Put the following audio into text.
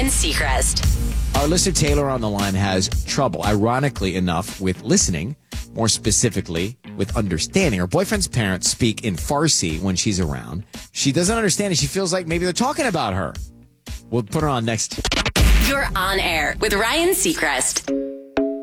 Seacrest. Our listener Taylor on the line has trouble, ironically enough, with listening, more specifically with understanding. Her boyfriend's parents speak in Farsi when she's around. She doesn't understand it. She feels like maybe they're talking about her. We'll put her on next. You're on air with Ryan Seacrest.